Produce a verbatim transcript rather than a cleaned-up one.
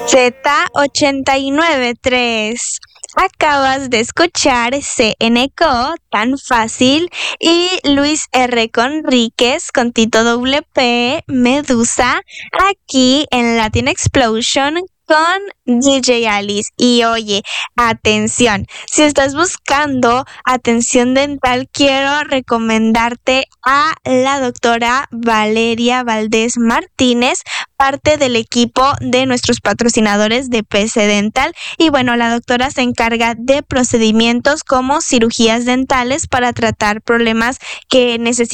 Z ochenta y nueve punto tres. Acabas de escuchar C N C O, Tan Fácil, y Luis R. Conríquez con Tito W P, Medusa, aquí en Latin Explosion con D J Alice. Y oye, atención, si estás buscando atención dental, quiero recomendarte a la doctora Valeria Valdés Martínez, parte del equipo de nuestros patrocinadores de P C Dental. Y bueno, la doctora se encarga de procedimientos como cirugías dentales para tratar problemas que necesitan